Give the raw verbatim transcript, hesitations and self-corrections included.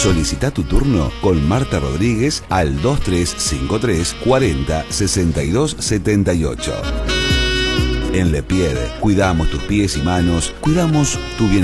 Solicita tu turno con Marta Rodríguez al dos tres cinco tres cuarenta sesenta y dos setenta y ocho. En Lepied, cuidamos tus pies y manos, cuidamos tu bienestar.